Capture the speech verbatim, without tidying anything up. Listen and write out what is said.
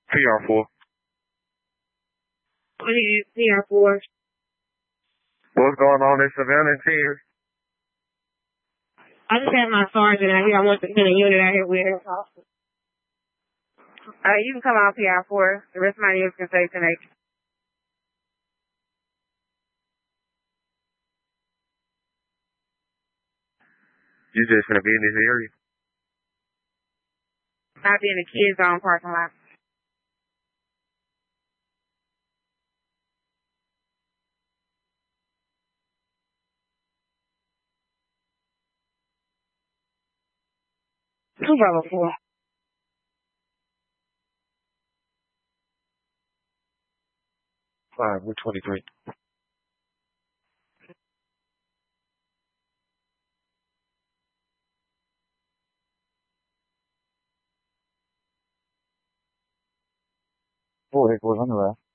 P R four. What is P R four? What's going on in Savannah and Tears? I just have my sergeant out here. I want to get a unit out here with her. Uh, you can come on P R four. The rest of my units can stay tonight. You just gonna be in this area? I'll be in the kids' zone parking lot. Two Bravo four. Five, we're twenty-three. Four, eight, four, on the left.